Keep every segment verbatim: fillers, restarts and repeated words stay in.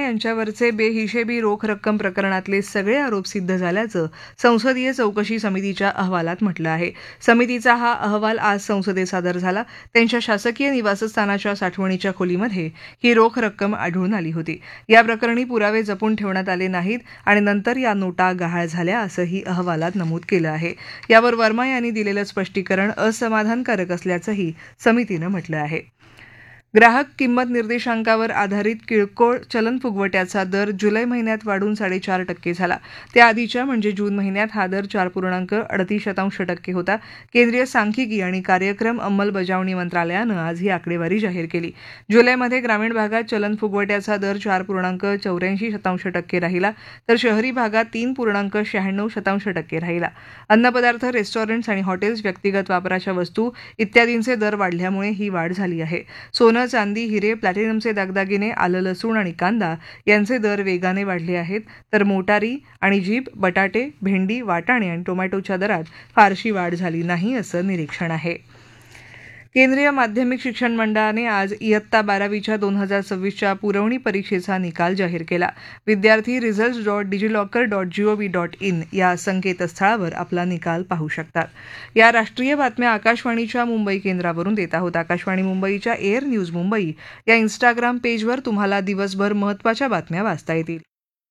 यांच्यावरचे बेहिशेबी रोख रक्कम प्रकरणातले सगळे आरोप सिद्ध झाल्याचं संसदीय चौकशी समितीच्या अहवालात म्हटलं आहे. समितीचा हा अहवाल आज संसदेत सादर झाला. त्यांच्या शासकीय निवासस्थानाच्या साठवणीच्या खोलीमध्ये ही रोख रक्कम आढळून आली होती. या प्रकरणी पुरावे जपून ठेवण्यात आले नाहीत आणि नंतर या नोटा गहाळ झाल्या असंही अहवालात नमूद केलं आहे. यावर वर्मा यांनी दिलेलं स्पष्टीकरण असमाधानकारक असल्याचंही समितीनं म्हटलं आहे. ग्राहक किंमत निर्देशांकावर आधारित किरकोळ चलन फुगवट्याचा दर जुलै महिन्यात वाढून साडेचार टक्के झाला. त्याआधीच्या म्हणजे जून महिन्यात हा दर चार पूर्णांक अडतीस शतांश टक्के होता. केंद्रीय सांख्यिकी आणि कार्यक्रम अंमलबजावणी मंत्रालयानं आज ही आकडेवारी जाहीर केली. जुलैमध्ये ग्रामीण भागात चलन फुगवट्याचा दर चार पूर्णांक चौऱ्याऐंशी शतांश टक्के राहिला, तर शहरी भागात तीन पूर्णांक शहाण्णव शतांश टक्के राहिला. अन्नपदार्थ, रेस्टॉरंट्स आणि हॉटेल्स, व्यक्तिगत वापराच्या वस्तू इत्यादींचे दर वाढल्यामुळे ही वाढ झाली आहे. सोनं, चांदी, हिरे, प्लॅटिनमचे दागदागिने, आलं, लसूण आणि कांदा यांचे दर वेगाने वाढले आहेत, तर मोटारी आणि जीप, बटाटे, भेंडी, वाटाणे आणि टोमॅटोच्या दरात फारशी वाढ झाली नाही असं निरीक्षण आहे. केंद्रीय माध्यमिक शिक्षण मंडळाने आज इयत्ता बारावीच्या दोन हजार सव्वीसच्या पुरवणी परीक्षेचा निकाल जाहीर केला. विद्यार्थी results dot DigiLocker dot G O V dot in या संकेतस्थळावर आपला निकाल पाहू शकतात. या राष्ट्रीय बातम्या आकाशवाणीच्या मुंबई केंद्रावरून देत आहोत. आकाशवाणी मुंबईच्या एअर न्यूज मुंबई या इन्स्टाग्राम पेजवर तुम्हाला दिवसभर महत्त्वाच्या बातम्या वाचता येतील.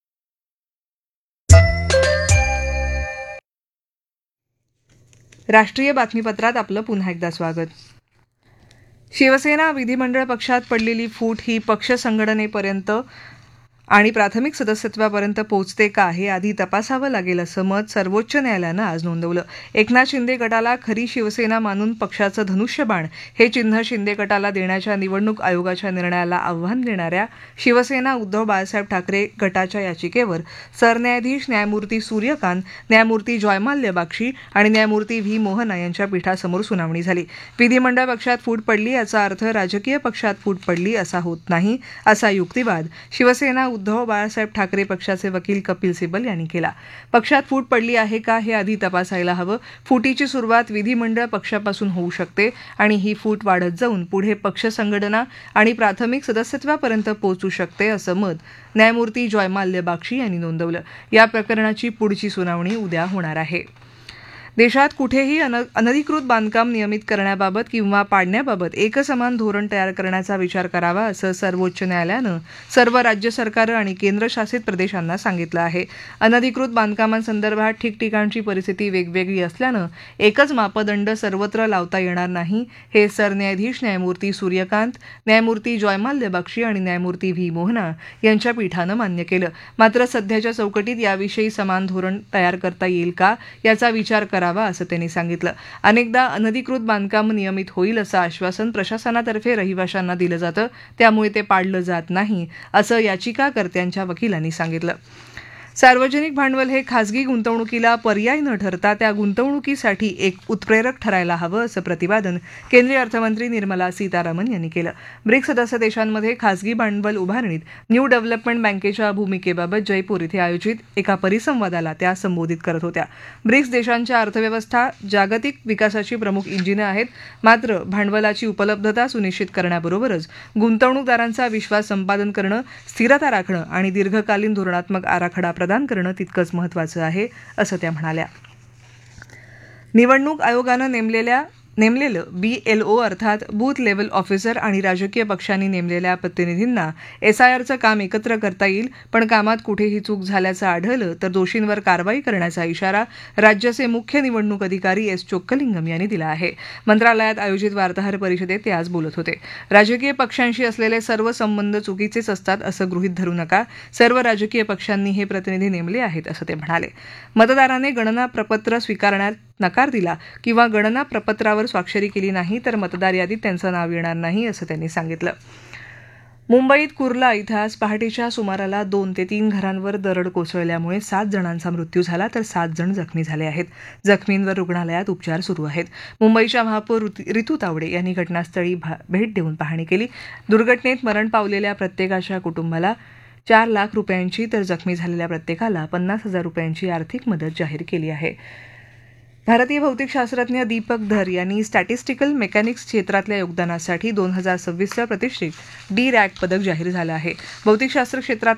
राष्ट्रीय बातमीपत्रात आपलं पुन्हा एकदा स्वागत. शिवसेना विधिमंडळ पक्षात पडलेली फूट ही पक्ष संघटनेपर्यंत आणि प्राथमिक सदस्यत्वापर्यंत पोहोचते का हे आधी तपासावं लागेल असं मत सर्वोच्च न्यायालयानं आज नोंदवलं. एकनाथ शिंदे गटाला खरी शिवसेना मानून पक्षाचं धनुष्यबाण हे चिन्ह शिंदे गटाला देण्याच्या निवडणूक आयोगाच्या निर्णयाला आव्हान देणाऱ्या शिवसेना उद्धव बाळासाहेब ठाकरे गटाच्या याचिकेवर सरन्यायाधीश न्यायमूर्ती सूर्यकांत, न्यायमूर्ती जयमाल्य बाक्षी आणि न्यायमूर्ती व्ही मोहना यांच्या पीठासमोर सुनावणी झाली. विधिमंडळ पक्षात फूट पडली याचा अर्थ राजकीय पक्षात फूट पडली असा होत नाही, असा युक्तिवाद शिवसेना उद्धव बाळासाहेब ठाकरे पक्षाचे वकील कपिल सिब्बल यांनी केला. पक्षात फूट पडली आहे का हे आधी तपासायला हवं. फुटीची सुरुवात विधिमंडळ पक्षापासून होऊ शकते आणि ही फूट वाढत जाऊन पुढे पक्ष संघटना आणि प्राथमिक सदस्यत्वापर्यंत पोहोचू शकते असं मत न्यायमूर्ती जयमाल्य बाक्षी यांनी नोंदवलं. या प्रकरणाची पुढची सुनावणी उद्या होणार आहे. देशात कुठेही अन अनधिकृत बांधकाम नियमित करण्याबाबत किंवा पाडण्याबाबत एकसमान धोरण तयार करण्याचा विचार करावा असं सर्वोच्च न्यायालयानं सर्व राज्य सरकारं आणि केंद्रशासित प्रदेशांना सांगितलं आहे. अनधिकृत बांधकामांसंदर्भात ठिकठिकाणची परिस्थिती वेगवेगळी असल्यानं एकच मापदंड सर्वत्र लावता येणार नाही, हे सरन्यायाधीश न्यायमूर्ती सूर्यकांत, न्यायमूर्ती जयमाल्य बाक्षी आणि न्यायमूर्ती व्ही मोहना यांच्या पीठानं मान्य केलं. मात्र सध्याच्या चौकटीत याविषयी समान धोरण तयार करता येईल का याचा विचार करा असं त्यांनी सांगितलं. अनेकदा अनधिकृत बांधकाम नियमित होईल असं आश्वासन प्रशासनातर्फे रहिवाशांना दिलं जातं, त्यामुळे ते पाळलं जात नाही असं याचिकाकर्त्यांच्या वकिलांनी सांगितलं. सार्वजनिक भांडवल हे खासगी गुंतवणुकीला पर्याय न ठरता त्या गुंतवणुकीसाठी एक उत्प्रेरक ठरायला हवं असं प्रतिपादन केंद्रीय अर्थमंत्री निर्मला सीतारामन यांनी केलं. ब्रिक्स सदस्य देशांमध्ये खासगी भांडवल उभारणीत न्यू डेव्हलपमेंट बँकेच्या भूमिकेबाबत जयपूर इथे आयोजित एका परिसंवादाला त्या संबोधित करत होत्या. ब्रिक्स देशांच्या अर्थव्यवस्था जागतिक विकासाची प्रमुख इंजिनं आहेत, मात्र भांडवलाची उपलब्धता सुनिश्चित करण्याबरोबरच गुंतवणूकदारांचा विश्वास संपादन करणं, स्थिरता राखणं आणि दीर्घकालीन धोरणात्मक आराखडा प्रदान करणं तितकंच महत्त्वाचं आहे असं त्या म्हणाल्या. निवडणूक आयोगानं नेमलेल्या नेमलेलं बीएलओ अर्थात बूथ लेव्हल ऑफिसर आणि राजकीय पक्षांनी नेमलेल्या प्रतिनिधींना एसआयआरचं काम एकत्र करता येईल, पण कामात कुठेही चूक झाल्याचं आढळलं तर दोषींवर कारवाई करण्याचा इशारा राज्याचे मुख्य निवडणूक अधिकारी एस चोक्कलिंगम यांनी दिला आहे. मंत्रालयात आयोजित वार्ताहर परिषदेत ते आज बोलत होते. राजकीय पक्षांशी असलेले सर्व संबंध चुकीचेच असतात असं गृहीत धरू नका. सर्व राजकीय पक्षांनी हे प्रतिनिधी नेमले आहेत असं ते म्हणाले. मतदाराने गणना प्रपत्र स्वीकारण्यात नकार दिला किंवा गणना प्रपत्रावर स्वाक्षरी केली नाही तर मतदार यादीत त्यांचं नाव येणार नाही असं त्यांनी सांगितलं. मुंबईत कुर्ला इथं आज पहाटेच्या सुमाराला दोन ते तीन घरांवर दरड कोसळल्यामुळे सात जणांचा मृत्यू झाला तर सात जण जखमी झाले आहेत. जखमींवर रुग्णालयात उपचार सुरू आहेत. मुंबईच्या महापौर रितू तावडे यांनी घटनास्थळी भेट देऊन पाहणी केली. दुर्घटनेत मरण पावलेल्या प्रत्येकाच्या कुटुंबाला चार लाख रुपयांची तर जखमी झालेल्या प्रत्येकाला पन्नास हजार रुपयांची आर्थिक मदत जाहीर केली आहे. भारतीय भौतिकशास्त्रज्ञ दीपक धर यांनी स्टॅटिस्टिकल मेकॅनिक्स क्षेत्रातल्या योगदानासाठी दोन हजार सव्वीसचं प्रतिष्ठित डी रॅक पदक जाहीर झालं आहे. भौतिकशास्त्र क्षेत्रात